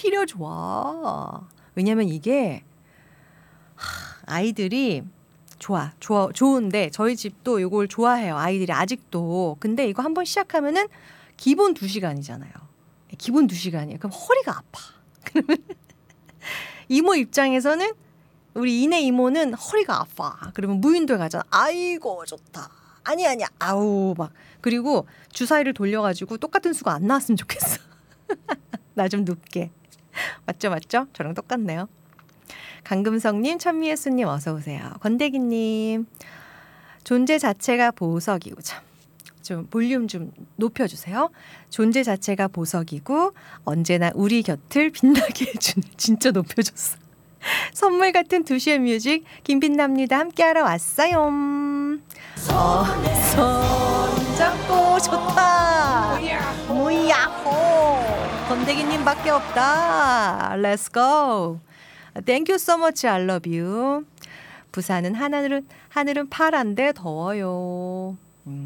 오히려 좋아. 왜냐면 이게 아이들이 좋은데 저희 집도 이걸 좋아해요. 아이들이 아직도. 근데 이거 한번 시작하면은 기본 2시간이잖아요. 기본 2시간이에요. 그럼 허리가 아파. 그러면 이모 입장에서는 우리 이내 이모는 허리가 아파. 그러면 무인도에 가잖아. 아이고 좋다. 아니야. 아우 막. 그리고 주사위를 돌려가지고 똑같은 수가 안 나왔으면 좋겠어. 나 좀 눕게. 맞죠? 저랑 똑같네요. 강금성님, 천미애수님 어서 오세요. 건대기님, 존재 자체가 보석이고 좀 볼륨 좀 높여주세요. 존재 자체가 보석이고 언제나 우리 곁을 빛나게 해주는 진짜 높여줬어. 선물 같은 2시의 뮤직 김빛납니다. 함께하러 왔어요. 손잡고 좋다. 무야호. 건대기님밖에 없다. Let's go. Thank you so much. I love you. 부산은 하늘은 파란데 더워요.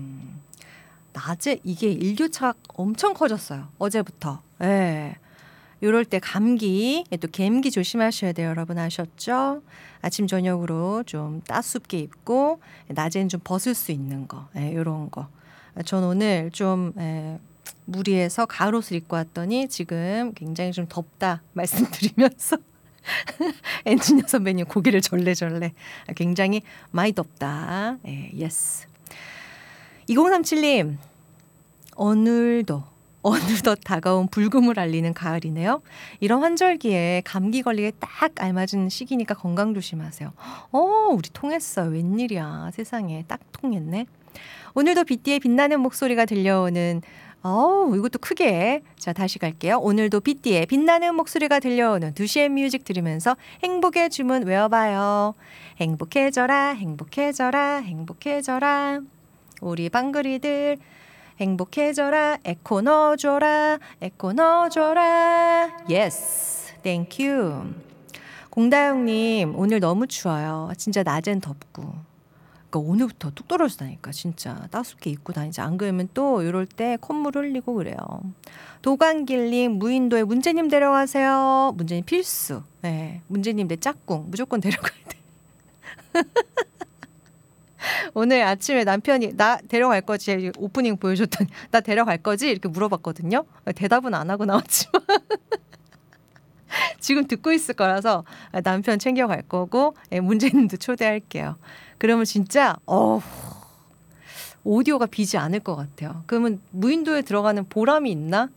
낮에 이게 일교차가 엄청 커졌어요. 어제부터. 예. 이럴 때 감기, 또 감기 조심하셔야 돼요. 여러분 아셨죠? 아침 저녁으로 좀 따숩게 입고 낮에는 좀 벗을 수 있는 거. 이런 거. 전 오늘 좀 무리해서 가옷을 입고 왔더니 지금 굉장히 좀 덥다 말씀드리면서 엔지니어 선배님 고개를 절레절레. 굉장히 많이 덥다. 예스. 2037님 어느덧 다가온 불금을 알리는 가을이네요. 이런 환절기에 감기 걸리게 딱 알맞은 시기니까 건강 조심하세요. 우리 통했어요. 웬일이야. 세상에 딱 통했네. 오늘도 빗디의 빛나는 목소리가 들려오는 이것도 크게. 자, 다시 갈게요. 오늘도 빗디의 빛나는 목소리가 들려오는 2시의 뮤직 들으면서 행복의 주문 외워봐요. 행복해져라, 행복해져라, 행복해져라. 우리 방글이들 행복해져라, 에코 넣어줘라, 에코 넣어줘라. 예스, 땡큐. 공다영님, 오늘 너무 추워요. 진짜 낮엔 덥고. 그러니까 오늘부터 뚝 떨어지다니까. 진짜 따숩게 입고 다니지. 안 그러면 또 이럴 때 콧물 흘리고 그래요. 도관길님, 무인도에 문재님 데려가세요. 문재님 필수. 네, 문재님 내 짝꿍 무조건 데려가야 돼. 오늘 아침에 남편이 나 데려갈 거지, 오프닝 보여줬더니 나 데려갈 거지 이렇게 물어봤거든요. 대답은 안 하고 나왔지만 지금 듣고 있을 거라서 남편 챙겨갈 거고 문재님도 초대할게요. 그러면 진짜 오디오가 비지 않을 것 같아요. 그러면 무인도에 들어가는 보람이 있나?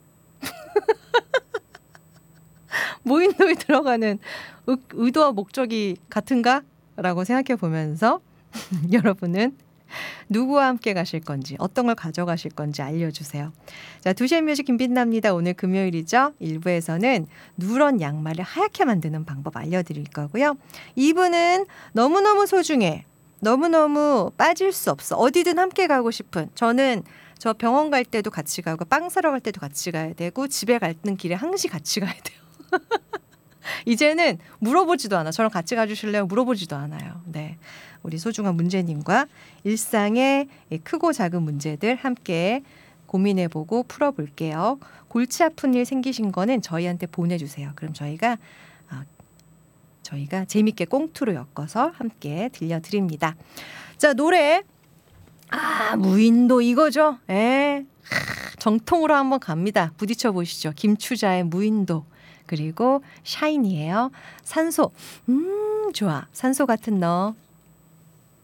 무인도에 들어가는 의도와 목적이 같은가? 라고 생각해 보면서 여러분은 누구와 함께 가실 건지 어떤 걸 가져가실 건지 알려주세요. 자, 2시의 뮤직 김빛납니다. 오늘 금요일이죠. 1부에서는 누런 양말을 하얗게 만드는 방법 알려드릴 거고요. 2부는 너무너무 소중해. 너무너무 빠질 수 없어. 어디든 함께 가고 싶은. 저는 저 병원 갈 때도 같이 가고 빵 사러 갈 때도 같이 가야 되고 집에 가는 길에 항시 같이 가야 돼요. 이제는 물어보지도 않아. 저랑 같이 가주실래요? 물어보지도 않아요. 네, 우리 소중한 문제님과 일상의 크고 작은 문제들 함께 고민해보고 풀어볼게요. 골치 아픈 일 생기신 거는 저희한테 보내주세요. 그럼 저희가 재밌게 꽁투로 엮어서 함께 들려드립니다. 자, 노래 무인도 이거죠. 정통으로 한번 갑니다. 부딪혀 보시죠. 김추자의 무인도. 그리고 샤이니예요. 산소. 좋아. 산소 같은 너.